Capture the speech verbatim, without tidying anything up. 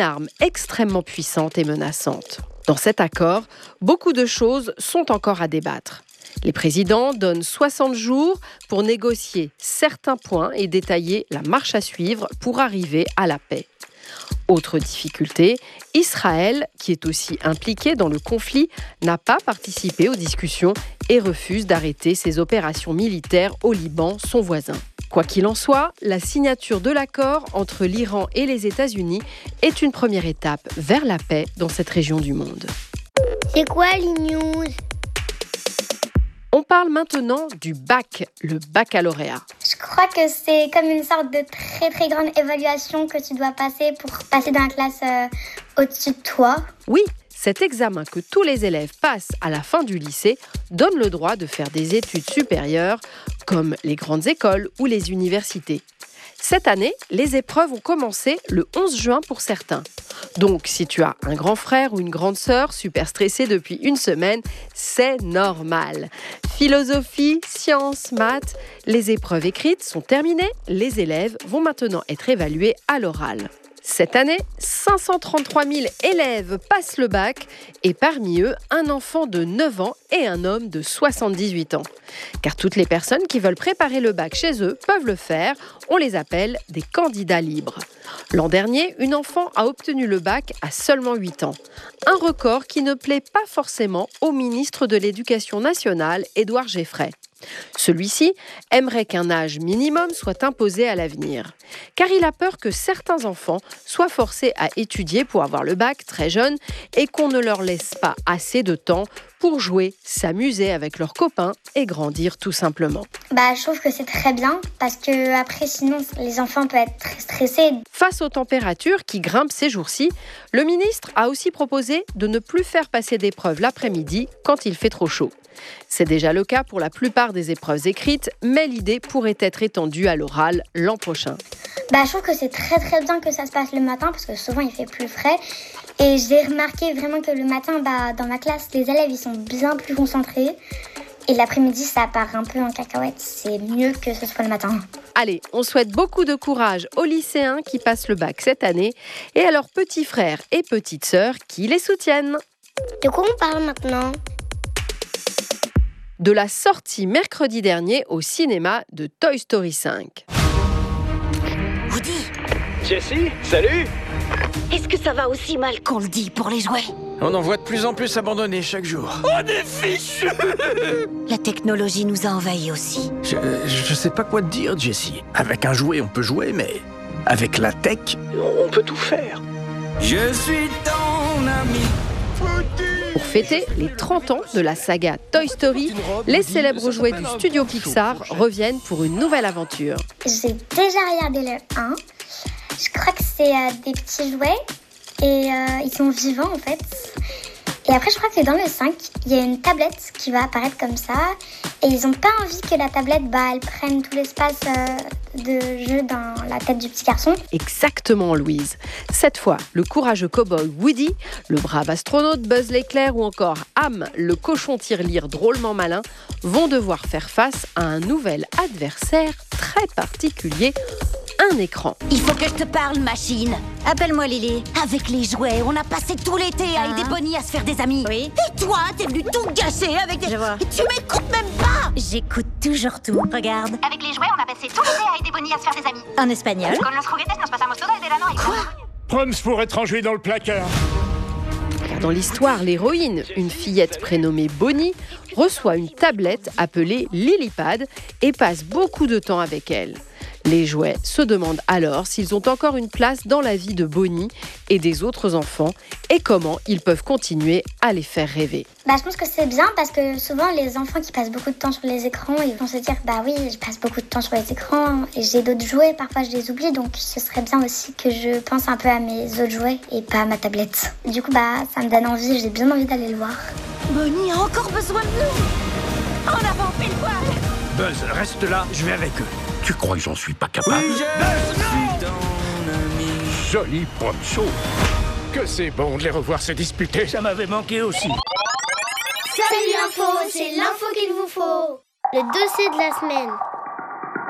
arme extrêmement puissante et menaçante. Dans cet accord, beaucoup de choses sont encore à débattre. Les présidents donnent soixante jours pour négocier certains points et détailler la marche à suivre pour arriver à la paix. Autre difficulté, Israël, qui est aussi impliqué dans le conflit, n'a pas participé aux discussions et refuse d'arrêter ses opérations militaires au Liban, son voisin. Quoi qu'il en soit, la signature de l'accord entre l'Iran et les États-Unis est une première étape vers la paix dans cette région du monde. C'est quoi les news ? On parle maintenant du bac, le baccalauréat. Je crois que c'est comme une sorte de très très grande évaluation que tu dois passer pour passer dans la classe euh, au-dessus de toi. Oui, cet examen que tous les élèves passent à la fin du lycée donne le droit de faire des études supérieures, comme les grandes écoles ou les universités. Cette année, les épreuves ont commencé le onze juin pour certains. Donc, si tu as un grand frère ou une grande sœur super stressé depuis une semaine, c'est normal. Philosophie, sciences, maths, les épreuves écrites sont terminées. Les élèves vont maintenant être évalués à l'oral. Cette année, cinq cent trente-trois mille élèves passent le bac et parmi eux, un enfant de neuf ans et un homme de soixante-dix-huit ans. Car toutes les personnes qui veulent préparer le bac chez eux peuvent le faire. On les appelle des candidats libres. L'an dernier, une enfant a obtenu le bac à seulement huit ans. Un record qui ne plaît pas forcément au ministre de l'Éducation nationale, Édouard Geffray. Celui-ci aimerait qu'un âge minimum soit imposé à l'avenir, car il a peur que certains enfants soient forcés à étudier pour avoir le bac très jeune et qu'on ne leur laisse pas assez de temps pour jouer, s'amuser avec leurs copains et grandir tout simplement. Bah, je trouve que c'est très bien parce que après, sinon, les enfants peuvent être très stressés. Face aux températures qui grimpent ces jours-ci, le ministre a aussi proposé de ne plus faire passer d'épreuves l'après-midi quand il fait trop chaud. C'est déjà le cas pour la plupart des épreuves écrites, mais l'idée pourrait être étendue à l'oral l'an prochain. Bah, je trouve que c'est très très bien que ça se passe le matin parce que souvent il fait plus frais. Et j'ai remarqué vraiment que le matin, bah, dans ma classe, les élèves ils sont bien plus concentrés. Et l'après-midi, ça part un peu en cacahuète. C'est mieux que ce soit le matin. Allez, on souhaite beaucoup de courage aux lycéens qui passent le bac cette année et à leurs petits frères et petites sœurs qui les soutiennent. De quoi on parle maintenant ? De la sortie mercredi dernier au cinéma de Toy Story cinq. Woody, Jessie, salut! est-ce que ça va aussi mal qu'on le dit pour les jouets ? On en voit de plus en plus abandonnés chaque jour. On est fichus! La technologie nous a envahis aussi. Je, je sais pas quoi te dire, Jessie. Avec un jouet, on peut jouer, mais avec la tech, on peut tout faire. Je suis ton ami. Pour fêter les trente ans de la saga Toy Story, les célèbres jouets du studio Pixar reviennent pour une nouvelle aventure. J'ai déjà regardé le un. Je crois que c'est euh, des petits jouets et euh, ils sont vivants en fait. Et après, je crois que dans le cinq, il y a une tablette qui va apparaître comme ça. Et ils n'ont pas envie que la tablette, bah, elle prenne tout l'espace euh, de jeu dans la tête du petit garçon. Exactement, Louise. Cette fois, le courageux cow-boy Woody, le brave astronaute Buzz l'éclair ou encore Ham, le cochon tirelire drôlement malin, vont devoir faire face à un nouvel adversaire très particulier, un écran. Il faut que je te parle, machine. Appelle-moi Lily. Avec les jouets, on a passé tout l'été à aider Bonnie à se faire des amis. Oui. Et toi, t'es venu tout gâcher avec des... Je vois. Et tu m'écoutes même pas. J'écoute toujours tout. Regarde. Avec les jouets, on a passé tout l'été à aider Bonnie à se faire des amis. En espagnol. Con los juguetes nos pasamos todo el verano. Quoi ? Proms pour être rangé dans le placard. Car dans l'histoire, l'héroïne, une fillette prénommée Bonnie, reçoit une tablette appelée Lilypad et passe beaucoup de temps avec elle. Les jouets se demandent alors s'ils ont encore une place dans la vie de Bonnie et des autres enfants et comment ils peuvent continuer à les faire rêver. Bah, je pense que c'est bien parce que souvent les enfants qui passent beaucoup de temps sur les écrans, ils vont se dire bah oui, je passe beaucoup de temps sur les écrans et j'ai d'autres jouets, parfois je les oublie, donc ce serait bien aussi que je pense un peu à mes autres jouets et pas à ma tablette. Du coup bah ça me donne envie, j'ai bien envie d'aller le voir. Bonnie a encore besoin de nous. En avant, fais le poil. Buzz, reste là, je vais avec eux. Tu crois que j'en suis pas capable? Oui, joli poncho. Que c'est bon de les revoir se disputer. Ça m'avait manqué aussi. Salut l'info, c'est l'info qu'il vous faut. Le dossier de la semaine.